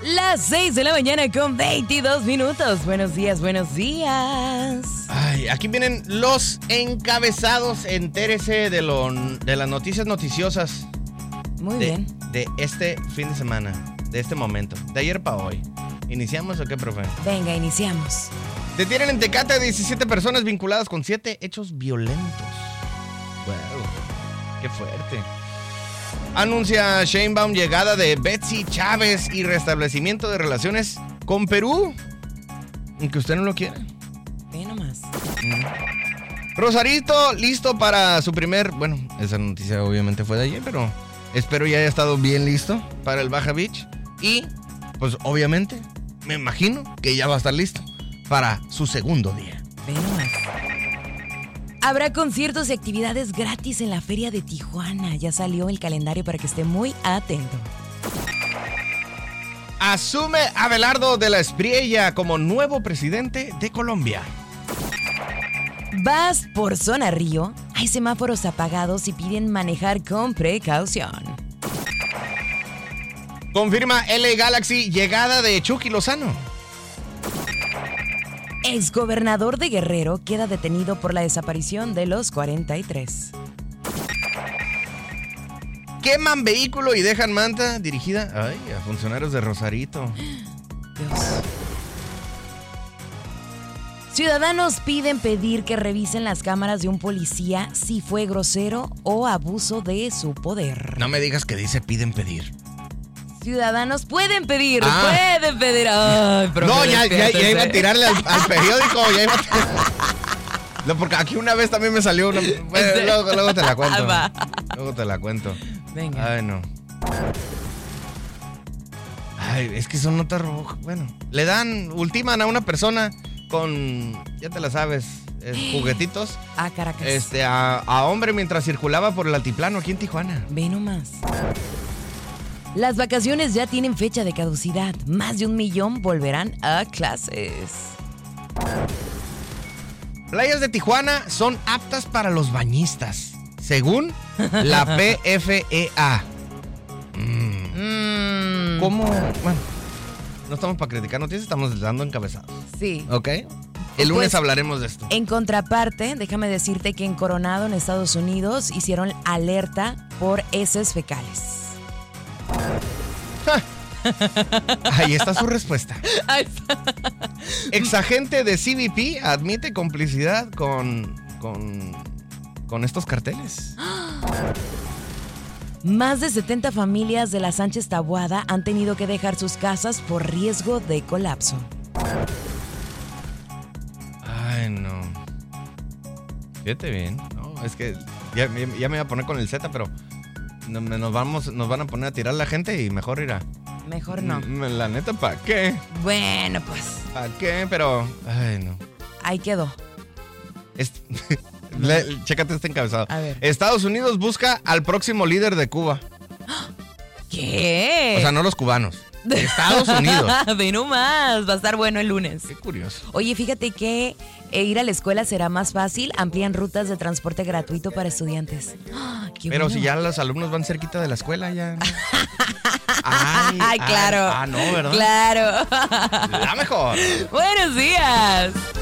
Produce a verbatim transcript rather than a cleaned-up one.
Las seis de la mañana con veintidós minutos. Buenos días, buenos días. Ay, aquí vienen los encabezados. Entérese de, lo, de las noticias noticiosas. Muy de, bien. De este fin de semana, de este momento, de ayer para hoy. ¿Iniciamos o qué, profe? Venga, iniciamos. Detienen en Tecate a diecisiete personas vinculadas con siete hechos violentos. Wow, qué fuerte. Anuncia Sheinbaum llegada de Betsy Chávez y restablecimiento de relaciones con Perú. Aunque usted no lo quiera. Ve nomás. Mm. Rosarito listo para su primer... Bueno, esa noticia obviamente fue de ayer, pero espero ya haya estado bien listo para el Baja Beach. Y, pues obviamente, me imagino que ya va a estar listo para su segundo día. Ve nomás. Habrá conciertos y actividades gratis en la Feria de Tijuana. Ya salió el calendario para que esté muy atento. Asume Abelardo de la Espriella como nuevo presidente de Colombia. Vas por Zona Río. Hay semáforos apagados y piden manejar con precaución. Confirma L A Galaxy llegada de Chucky Lozano. Exgobernador de Guerrero queda detenido por la desaparición de los cuarenta y tres. Queman vehículo y dejan manta dirigida ay, a funcionarios de Rosarito. Dios. Ciudadanos piden pedir que revisen las cámaras de un policía si fue grosero o abuso de su poder. No me digas que dice piden pedir. Ciudadanos pueden pedir, Ah. pueden pedir. Ay, profe, No, ya, ya, ya iba a tirarle al, al periódico, ya iba a tirar. No, porque aquí una vez también me salió una... Bueno, luego, luego te la cuento. Va. Luego te la cuento. Venga. Ay, no. Ay, es que son notas rojas. Bueno, le dan, ultiman a una persona con, ya te la sabes, eh, juguetitos. Ah, Caracas. Este, a, a hombre mientras circulaba por el altiplano aquí en Tijuana. Ve nomás. Las vacaciones ya tienen fecha de caducidad. Más de un millón volverán a clases. Playas de Tijuana son aptas para los bañistas, según la P F E A. Mm. Mm, ¿Cómo? Bueno, no estamos para criticar noticias, estamos dando encabezados. sí. ¿Ok? El lunes Pues, hablaremos de esto. En contraparte, déjame decirte que en Coronado, en Estados Unidos, hicieron alerta por heces fecales. Ahí está su respuesta. Exagente de C B P admite complicidad con, con, con estos carteles. Más de setenta familias de la Sánchez Taboada han tenido que dejar sus casas por riesgo de colapso. Ay, no. Fíjate bien. No, es que ya, ya me iba a poner con el Z, pero no- nos, vamos, nos van a poner a tirar la gente y mejor ir a... Mejor no. Mm, La neta, ¿para qué? Bueno, pues, ¿Para qué? Pero... Ay, no. ahí quedó. Es- Le- chécate este encabezado. A ver. Estados Unidos busca al próximo líder de Cuba. ¿Qué? O sea, no los cubanos. Estados Unidos. Ve nomás, va a estar bueno el lunes. Qué curioso. Oye, fíjate que eh, ir a la escuela será más fácil. Amplían rutas de transporte gratuito para estudiantes. ¡Ah, qué Pero bueno! si ya los alumnos van cerquita de la escuela, ya... Ay, Ay, claro. Ah, no, ¿verdad? Claro. La mejor. Buenos días.